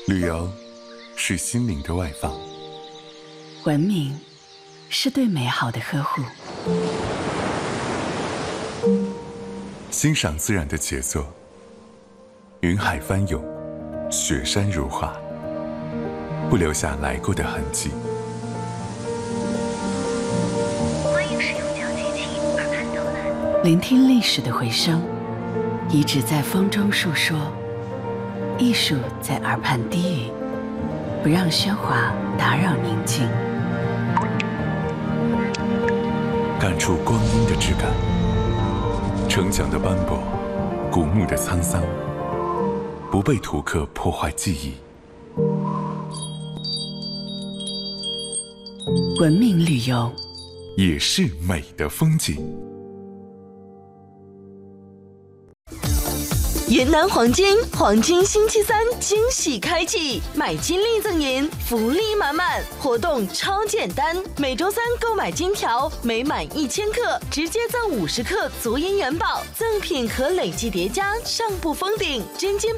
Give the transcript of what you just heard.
旅游是心灵的外放， 文明是对美好的呵护， 欣赏自然的杰作，云海翻涌，雪山如画，不留下来过的痕迹。 欢迎使用脚机器耳畔导览， 聆听历史的回声，遗址在风中述说，艺术在耳畔低语，不让喧哗打扰宁静， 感触光阴的质感，城墙的斑驳，古墓的沧桑，不被图刻破坏记忆。 文明旅游也是美的风景。 云南黄金星期三惊喜开启，买金立赠银，福利满满，活动超简单，每周三购买金条，每满1000克直接赠50克足银元宝，赠品可累计叠加，上不封顶，真金